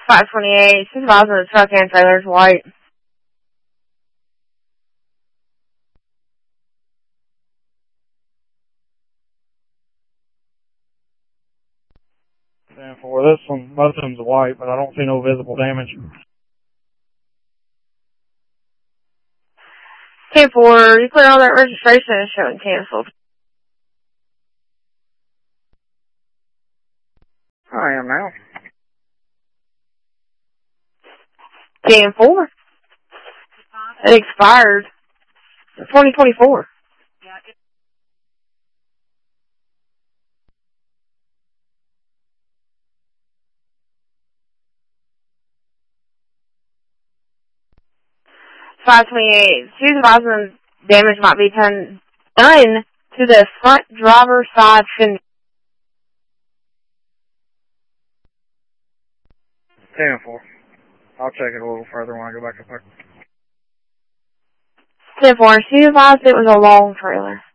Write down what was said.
528, supervising the truck and trailer's white. And for this one, both of them's white, but I don't see no visible damage. 10-4, you clear on that registration is showing canceled. I am now. 10-4. It expired. 2024. $528. Supervising damage might be done to the front driver's side fender. 10-4. I'll check it a little further when I go back up there. 10-4. Supervised it was a long trailer.